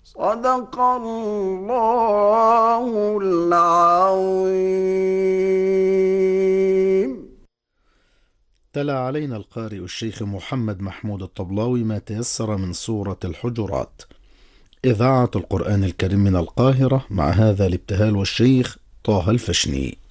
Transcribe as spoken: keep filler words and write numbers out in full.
صدق الله العظيم. تلا علينا القارئ الشيخ محمد محمود الطبلاوي ما تيسر من سورة الحجرات. إذاعة القرآن الكريم من القاهرة، مع هذا الابتهال والشيخ طه الفشني.